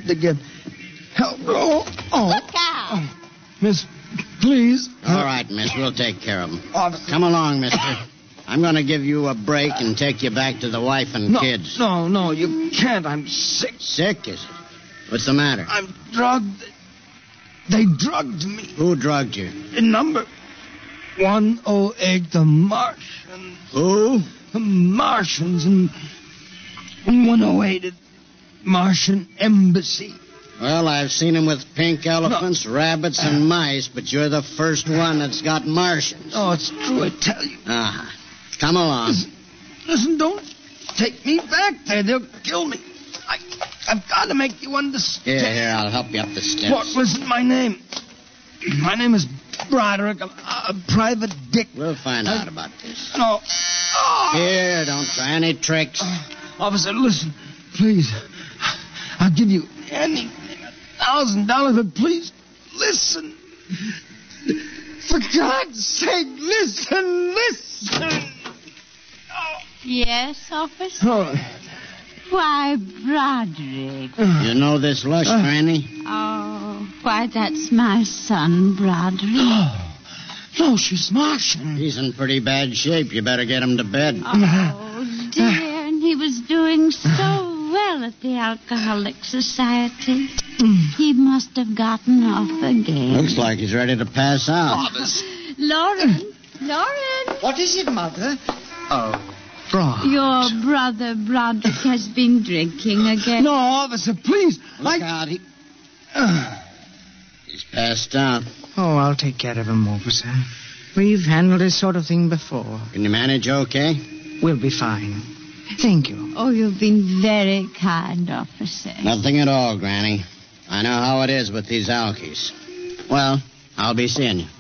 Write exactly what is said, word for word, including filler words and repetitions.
breathed again. Help. Oh, oh. Look out. Oh. Miss, please. All right, miss. We'll take care of him. Officer. Come along, mister. I'm going to give you a break and take you back to the wife and no, kids. No, no, you can't. I'm sick. Sick, is it? What's the matter? I'm drugged. They drugged me. Who drugged you? In number one oh eight, the Martian. Who? The Martians in one oh eight, Martian Embassy. Well, I've seen him with pink elephants, no. rabbits, and mice, but you're the first one that's got Martians. Oh, it's true, I tell you. Ah, come along. Listen, listen, don't take me back there. They'll kill me. I, I've got to make you understand. Here, here, I'll help you up the steps. What was my name? My name is Broderick. I'm a private dick. We'll find I, out about this. No. Oh. Here, don't try any tricks. Uh, officer, listen, please. I'll give you anything, a thousand dollars, but please listen. For God's sake, listen, listen. Oh. Yes, officer? Oh. Why, Broderick. You know this lush, uh, Granny? Oh, why, that's my son, Broderick. Oh, no, she's Martian. He's in pretty bad shape. You better get him to bed. Oh, dear, and he was doing so well at the Alcoholic Society. He must have gotten off again. Looks like he's ready to pass out. Oh, Lauren, Lauren. What is it, Mother? Oh. Bro. Your brother Broderick has been drinking again. No, officer, please. Look I... out. He... Uh. He's passed out. Oh, I'll take care of him, officer. We've handled this sort of thing before. Can you manage okay? We'll be fine. Thank you. Oh, you've been very kind, officer. Nothing at all, Granny. I know how it is with these alkies. Well, I'll be seeing you.